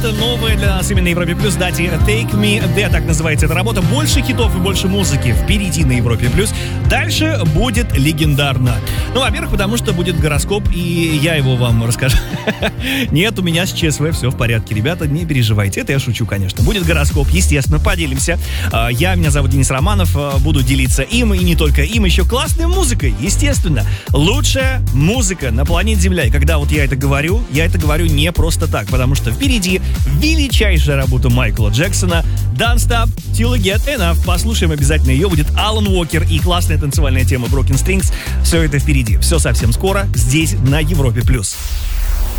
Это новая для нас именно Европе Плюс. Дати Take Me There, так называется эта работа. Больше хитов и больше музыки впереди на Европе Плюс. Дальше будет легендарно. Ну, во-первых, потому что будет гороскоп, и я его вам расскажу. Нет, у меня с ЧСВ все в порядке, ребята, не переживайте. Это я шучу, конечно. Будет гороскоп, естественно, поделимся. Меня зовут Денис Романов, буду делиться им, и не только им, еще классной музыкой, естественно. Лучшая музыка на планете Земля. И когда вот я это говорю не просто так, потому что впереди величайшая работа Майкла Джексона Don't Stop Till You Get Enough. Послушаем обязательно ее. Будет Алан Уокер и классная танцевальная тема Broken Strings. Все это впереди. Все совсем скоро здесь на Европе+.